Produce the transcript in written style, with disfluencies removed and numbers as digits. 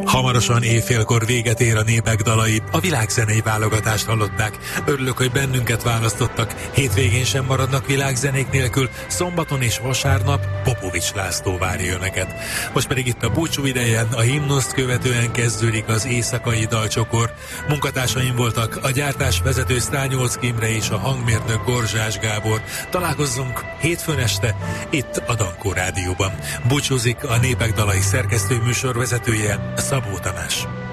Hamarosan éjfélkor véget ér a Népek dalai, a világzenei válogatást hallották. Örülök, hogy bennünket választottak. Hétvégén sem maradnak világzenék nélkül, szombaton és vasárnap Popovics László várja önöket. Most pedig itt a búcsú ideje, a himnuszt követően kezdődik az éjszakai dalcsokor. Munkatársaim voltak a gyártás vezető Sztányolszky Imre és a hangmérnök Gorzsás Gábor. Találkozzunk hétfőn este itt a Dankó Rádióban. Búcsúzik a Népek dalai szerkesztő műsorvezetője, Szabó Tamás.